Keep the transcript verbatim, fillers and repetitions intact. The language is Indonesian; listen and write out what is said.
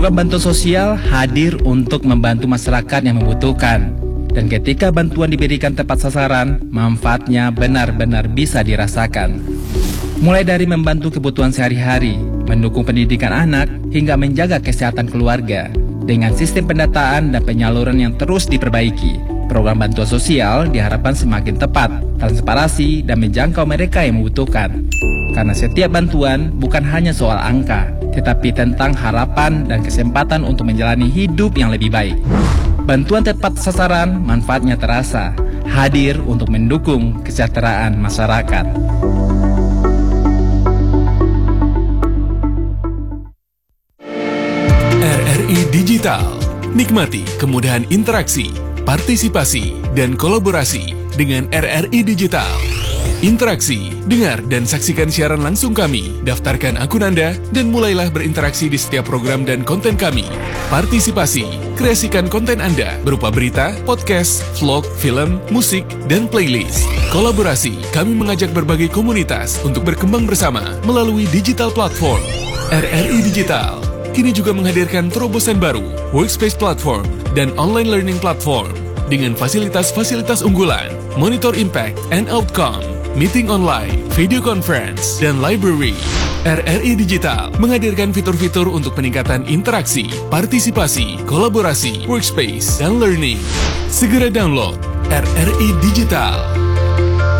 Program bantuan sosial hadir untuk membantu masyarakat yang membutuhkan. Dan ketika bantuan diberikan tepat sasaran, manfaatnya benar-benar bisa dirasakan. Mulai dari membantu kebutuhan sehari-hari, mendukung pendidikan anak, hingga menjaga kesehatan keluarga. Dengan sistem pendataan dan penyaluran yang terus diperbaiki, program bantuan sosial diharapkan semakin tepat, transparansi, dan menjangkau mereka yang membutuhkan. Karena setiap bantuan bukan hanya soal angka, tetapi tentang harapan dan kesempatan untuk menjalani hidup yang lebih baik. Bantuan tepat sasaran, manfaatnya terasa, hadir untuk mendukung kesejahteraan masyarakat. R R I Digital, nikmati kemudahan interaksi, partisipasi, dan kolaborasi dengan R R I Digital. Interaksi, dengar dan saksikan siaran langsung kami, daftarkan akun Anda, dan mulailah berinteraksi di setiap program dan konten kami. Partisipasi, kreasikan konten Anda berupa berita, podcast, vlog, film, musik, dan playlist. Kolaborasi, kami mengajak berbagai komunitas untuk berkembang bersama melalui digital platform. R R I Digital kini juga menghadirkan terobosan baru, workspace platform, dan online learning platform dengan fasilitas-fasilitas unggulan, monitor impact and outcome, meeting online, video conference, dan library. R R I Digital menghadirkan fitur-fitur untuk peningkatan interaksi, partisipasi, kolaborasi, workspace, dan learning. Segera download R R I Digital.